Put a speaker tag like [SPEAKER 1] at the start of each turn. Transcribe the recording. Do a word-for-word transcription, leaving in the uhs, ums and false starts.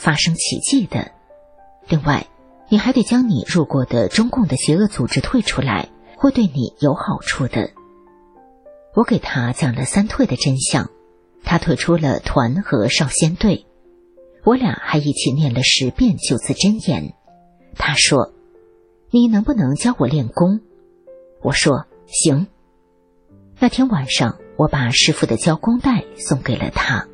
[SPEAKER 1] 发生奇迹的。另外，你还得将你入过的中共的邪恶组织退出来，会对你有好处的。我给他讲了三退的真相，他退出了团和少先队。我俩还一起念了十遍九字真言。他说：你能不能教我练功？我说行。那天晚上，我把师父的交功带送给了他。